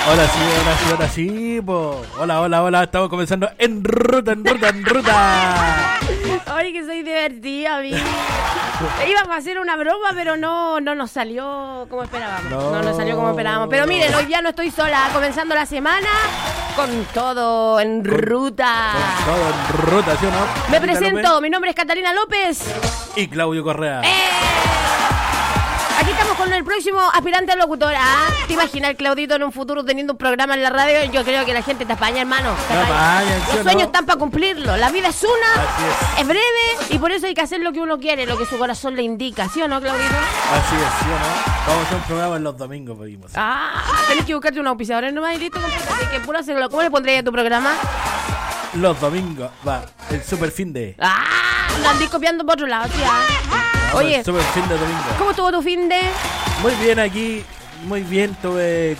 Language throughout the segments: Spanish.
Ahora sí, po. Hola, estamos comenzando en ruta. Oye, que soy divertida, amiga. Íbamos a hacer una broma, pero no nos salió como esperábamos. No nos salió como esperábamos. Pero miren, hoy ya no estoy sola, comenzando la semana con todo en ruta. Con todo en ruta, ¿sí o no? Me presento, mi nombre es Catalina López. Y Claudio Correa. Aquí estamos con el próximo aspirante a locutora. ¿Te imaginas el Claudito en un futuro teniendo un programa en la radio? Yo creo que la gente te apaña, hermano. Los sueños están para cumplirlo. La vida es una, es breve y por eso hay que hacer lo que uno quiere, lo que su corazón le indica. ¿Sí o no, Claudito? Así es, ¿sí o no? Vamos a hacer un programa en los domingos, pedimos. Tenés que buscarte un auspiciador nomás y listo. Así que puro hacerlo. ¿Cómo le pondrías a tu programa? Los domingos, va, el super fin de. Lo andís copiando por otro lado, tía. Oye, super fin de domingo. ¿Cómo estuvo tu fin de? Muy bien aquí, muy bien. Tuve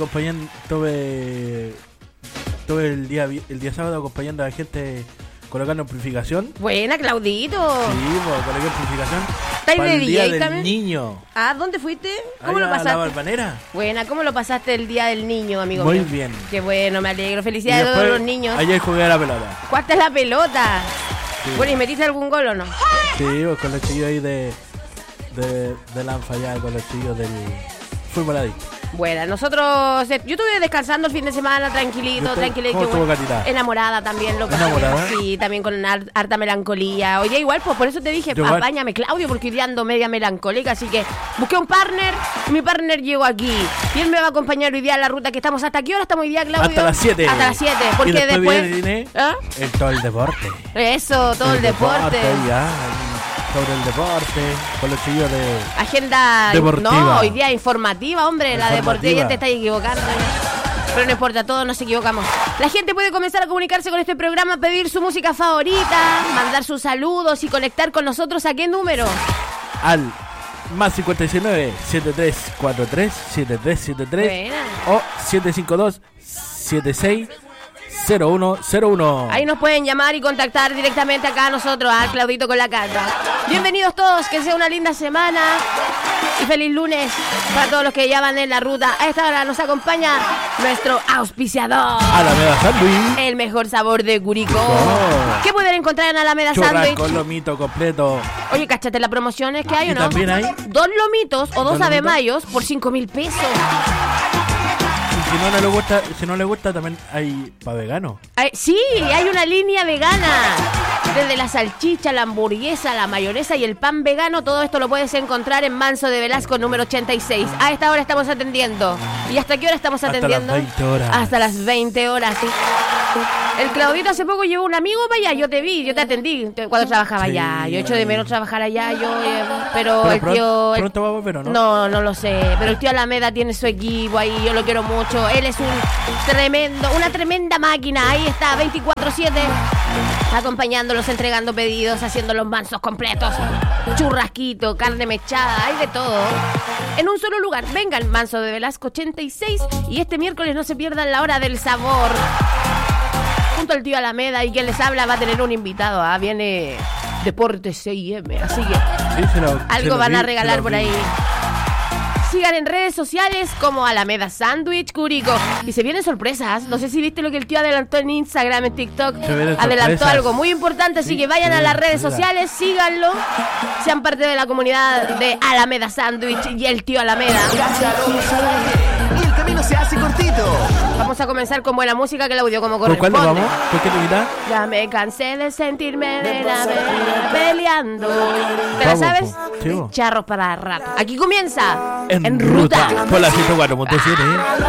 el día sábado acompañando a la gente colocando amplificación. Buena, Claudito. Sí, coloqué amplificación. ¿Estáis de el día DJ del también? Niño. ¿Dónde fuiste? ¿Cómo lo pasaste? A la Balvanera. Buena, ¿cómo lo pasaste el día del niño, amigo Muy mío? bien. Qué bueno, me alegro. Felicidades a todos los niños. Ayer jugué a la pelota. ¿Cuál es la pelota? Sí. Bueno, ¿y metiste algún gol o no? Sí, con los chillos ahí de Lanfa ya, con los chillos del fútbol adicto. Bueno, nosotros... Yo estuve descansando el fin de semana, tranquilito. ¿Cómo estuvo, Catita? Enamorada también, loco. ¿Enamorada? Sí, también con harta melancolía. Oye, igual, pues por eso te dije, apáñame, Claudio, porque hoy ando media melancólica. Así que busqué un partner, y mi partner llegó aquí. Y él me va a acompañar hoy día a la ruta que estamos. ¿Hasta qué hora estamos hoy día, Claudio? Hasta las 7. Hasta las 7, porque y después viene, todo el deporte. Eso, todo el deporte. Ya, sobre el deporte, con los chillos de agenda deportiva. No, hoy día informativa, hombre. La deportiva ya te estás equivocando. Pero no importa, todos nos equivocamos. La gente puede comenzar a comunicarse con este programa, pedir su música favorita, mandar sus saludos y conectar con nosotros. ¿A qué número? Al más 569-7343-7373 o 752-760101. Ahí nos pueden llamar y contactar directamente acá a nosotros, a Claudito con la Cata. Bienvenidos todos, que sea una linda semana y feliz lunes para todos los que ya van en la ruta. A esta hora nos acompaña nuestro auspiciador, Alameda Sándwich, el mejor sabor de Curicó. ¿Qué pueden encontrar en Alameda Sándwich? Con lomito completo. Oye, cáchate las promociones que hay, ¿o no? También hay 2 lomitos o 2 avemayos por 5,000 pesos. Si no le gusta, también hay para vegano. Sí, hay una línea vegana. Desde la salchicha, la hamburguesa, la mayonesa y el pan vegano, todo esto lo puedes encontrar en Manso de Velasco, número 86. A esta hora estamos atendiendo. ¿Y hasta qué hora estamos atendiendo? Hasta las 20 horas. Hasta las 20 horas, sí. El Claudito hace poco llevó un amigo para allá, yo te vi, yo te atendí cuando trabajaba allá. Yo echo de menos trabajar allá, pero el tío... ¿Pronto va a volver o no? No lo sé, pero el tío Alameda tiene su equipo ahí, yo lo quiero mucho. Él es una tremenda máquina, ahí está, 24/7, acompañándolos, entregando pedidos, haciendo los mansos completos, churrasquito, carne mechada, hay de todo. En un solo lugar, vengan, Manso de Velasco 86, y este miércoles no se pierdan la hora del sabor. Junto al tío Alameda y quien les habla va a tener un invitado, viene Deportes C&M, así que algo van a regalar por ahí. Sigan en redes sociales como Alameda Sándwich Curicó. Y se vienen sorpresas. No sé si viste lo que el tío adelantó en Instagram, en TikTok. Adelantó algo muy importante, así que vayan a las redes sociales, síganlo. Sean parte de la comunidad de Alameda Sándwich y el tío Alameda. Y el camino se hace cortito. Vamos a comenzar con buena música, Claudio, como corresponde. ¿Por cuál vamos? ¿Por qué te quitas? Ya me cansé de sentirme de la vela peleando. ¿Te la sabes? Sí, Charros para rato. Aquí comienza En ruta. Por la 104.7.